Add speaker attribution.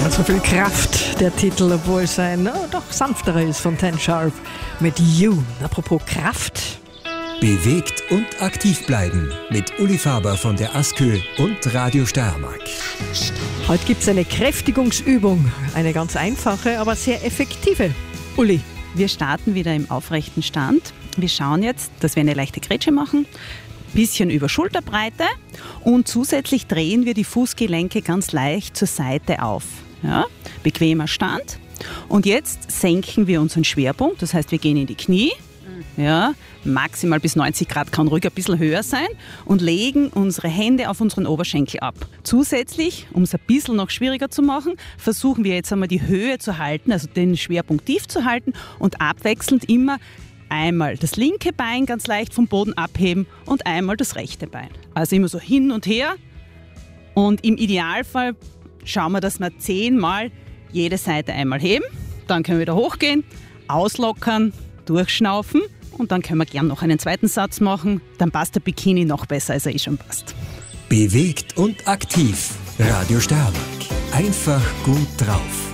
Speaker 1: So viel Kraft, der Titel, obwohl es ein doch sanfterer ist von Ten Sharp mit You. Apropos Kraft.
Speaker 2: Bewegt und aktiv bleiben mit Uli Faber von der Askö und Radio Steiermark.
Speaker 1: Heute gibt es eine Kräftigungsübung. Eine ganz einfache, aber sehr effektive. Uli.
Speaker 3: Wir starten wieder im aufrechten Stand. Wir schauen jetzt, dass wir eine leichte Grätsche machen. Bisschen über Schulterbreite und zusätzlich drehen wir die Fußgelenke ganz leicht zur Seite auf. Ja? Bequemer Stand. Und jetzt senken wir unseren Schwerpunkt, das heißt, wir gehen in die Knie. Ja, maximal bis 90 Grad, kann ruhig ein bisschen höher sein, und legen unsere Hände auf unseren Oberschenkel ab. Zusätzlich, um es ein bisschen noch schwieriger zu machen, versuchen wir jetzt einmal die Höhe zu halten, also den Schwerpunkt tief zu halten und abwechselnd immer einmal das linke Bein ganz leicht vom Boden abheben und einmal das rechte Bein. Also immer so hin und her, und im Idealfall schauen wir, dass wir 10-mal jede Seite einmal heben, dann können wir wieder hochgehen, auslockern, durchschnaufen, und dann können wir gern noch einen zweiten Satz machen. Dann passt der Bikini noch besser, als er schon passt.
Speaker 2: Bewegt und aktiv. Radio Steiermark. Einfach gut drauf.